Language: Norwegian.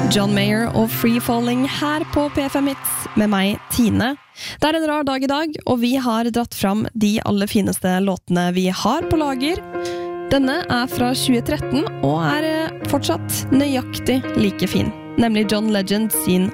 John Mayer og Free Falling her på P5 Hits med meg, Tine. Det en rar dag i dag, og vi har dratt fram de aller fineste låtene vi har på lager. Denne fra 2013 og fortsatt nøyaktig like fin, nemlig John Legend sin